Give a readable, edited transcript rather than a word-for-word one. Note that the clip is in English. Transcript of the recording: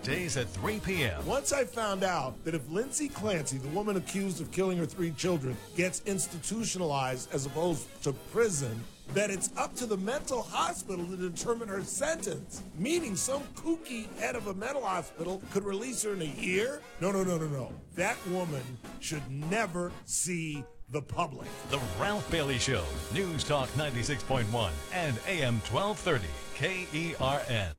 weekdays at 3 p.m. Once I found out that if Lindsay Clancy, the woman accused of killing her 3 children, gets institutionalized as opposed to prison, that it's up to the mental hospital to determine her sentence. Meaning some kooky head of a mental hospital could release her in a year? No. That woman should never see the public. The Ralph Bailey Show, News Talk 96.1 and AM 1230, KERN.